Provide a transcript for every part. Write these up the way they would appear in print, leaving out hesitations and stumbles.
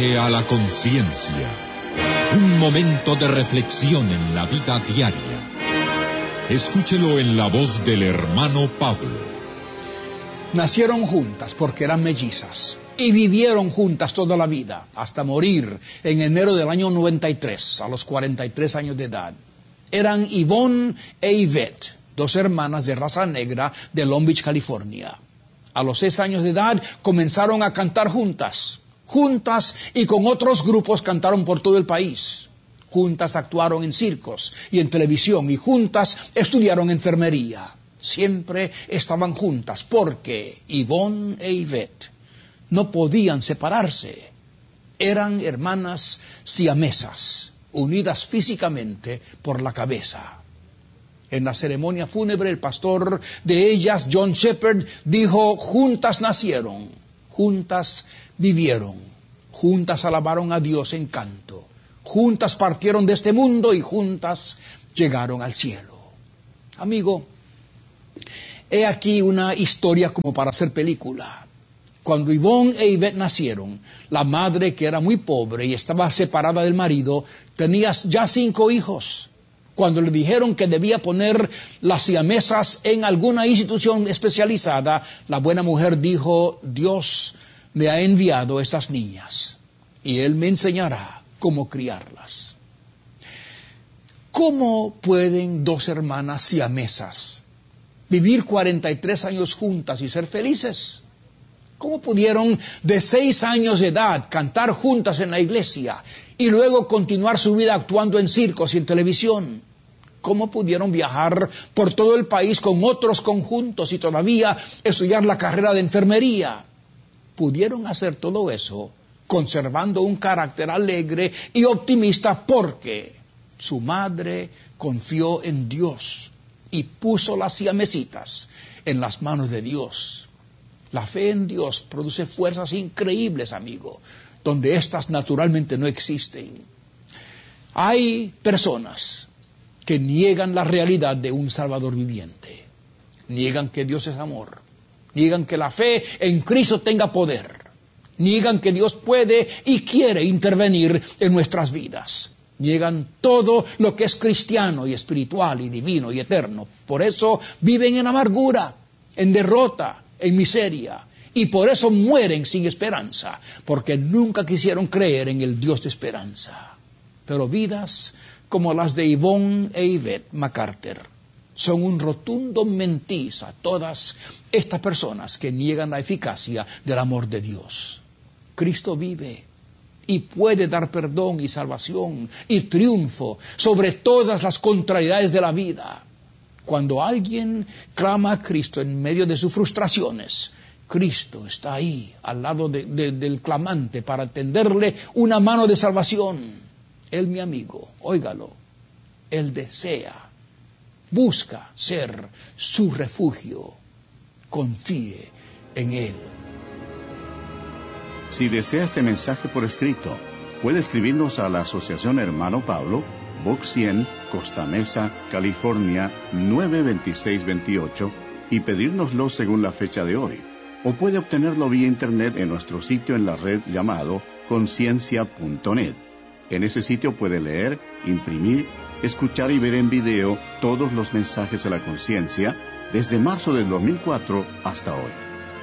viaje a la conciencia. Un momento de reflexión en la vida diaria. Escúchelo en la voz del hermano Pablo. Nacieron juntas porque eran mellizas y vivieron juntas toda la vida, hasta morir en enero del año 93, a los 43 años de edad. Eran Yvonne e Yvette, dos hermanas de raza negra de Long Beach, California. A los 6 años de edad comenzaron a cantar juntas y con otros grupos cantaron por todo el país. Juntas actuaron en circos y en televisión y juntas estudiaron enfermería. Siempre estaban juntas porque Yvonne e Yvette no podían separarse. Eran hermanas siamesas, unidas físicamente por la cabeza. En la ceremonia fúnebre, el pastor de ellas, John Shepherd, dijo: juntas nacieron, juntas vivieron, juntas alabaron a Dios en canto, juntas partieron de este mundo y juntas llegaron al cielo. Amigo, he aquí una historia como para hacer película. Cuando Yvonne e Yvette nacieron, la madre, que era muy pobre y estaba separada del marido, tenía ya 5 hijos. Cuando le dijeron que debía poner las siamesas en alguna institución especializada, la buena mujer dijo: Dios me ha enviado estas niñas y Él me enseñará cómo criarlas. ¿Cómo pueden 2 hermanas siamesas vivir 43 años juntas y ser felices? ¿Cómo pudieron de 6 años de edad cantar juntas en la iglesia y luego continuar su vida actuando en circos y en televisión? ¿Cómo pudieron viajar por todo el país con otros conjuntos y todavía estudiar la carrera de enfermería? Pudieron hacer todo eso conservando un carácter alegre y optimista porque su madre confió en Dios y puso las siamesitas en las manos de Dios. La fe en Dios produce fuerzas increíbles, amigo, donde éstas naturalmente no existen. Hay personas que niegan la realidad de un Salvador viviente. Niegan que Dios es amor. Niegan que la fe en Cristo tenga poder. Niegan que Dios puede y quiere intervenir en nuestras vidas. Niegan todo lo que es cristiano y espiritual y divino y eterno. Por eso viven en amargura, en derrota, en miseria, y por eso mueren sin esperanza, porque nunca quisieron creer en el Dios de esperanza. Pero vidas como las de Yvonne e Yvette McCarter son un rotundo mentiz a todas estas personas que niegan la eficacia del amor de Dios. Cristo vive y puede dar perdón y salvación y triunfo sobre todas las contrariedades de la vida. Cuando alguien clama a Cristo en medio de sus frustraciones, Cristo está ahí, al lado del clamante, para tenderle una mano de salvación. Él, mi amigo, óigalo, Él desea, busca ser su refugio. Confíe en Él. Si desea este mensaje por escrito, puede escribirnos a la Asociación Hermano Pablo, Box 100, Costa Mesa, California, 92628, y pedírnoslo según la fecha de hoy. O puede obtenerlo vía internet en nuestro sitio en la red llamado conciencia.net. En ese sitio puede leer, imprimir, escuchar y ver en video todos los mensajes de la conciencia desde marzo del 2004 hasta hoy.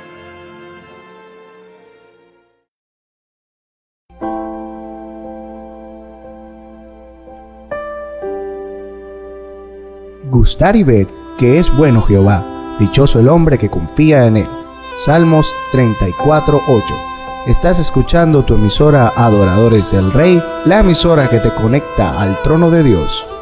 Gustar y ver que es bueno Jehová, dichoso el hombre que confía en él. Salmos 34:8. Estás escuchando tu emisora Adoradores del Rey, la emisora que te conecta al trono de Dios.